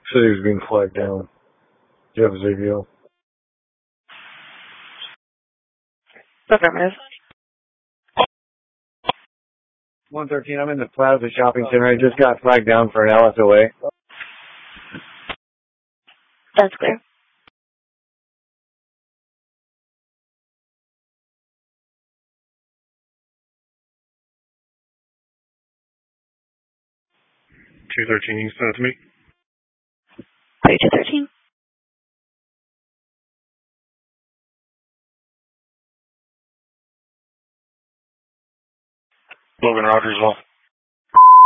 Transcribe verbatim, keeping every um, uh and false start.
Said he was being flagged down. Jeff Ezekiel. Affirmative. one thirteen, I'm in the Plaza Shopping Center. I just got flagged down for an L S O A. That's clear. two thirteen, you can send it to me. thirty-two thirteen. Logan Rogers, well.